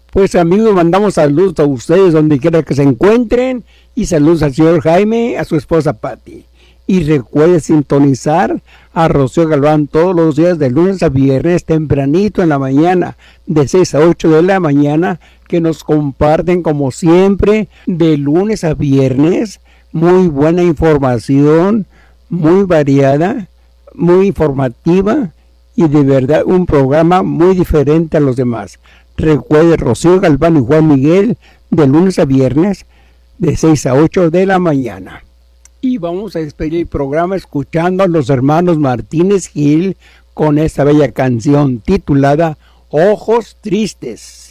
Pues amigos, mandamos saludos a ustedes donde quiera que se encuentren y saludos al señor Jaime, a su esposa Patti. Y recuerde sintonizar a Rocío Galván todos los días de lunes a viernes tempranito en la mañana, de 6 a 8 de la mañana, que nos comparten como siempre de lunes a viernes muy buena información, muy variada, muy informativa y de verdad un programa muy diferente a los demás. Recuerde Rocío Galván y Juan Miguel de lunes a viernes de 6 a 8 de la mañana. Y vamos a despedir el programa escuchando a los hermanos Martínez Gil con esta bella canción titulada Ojos Tristes.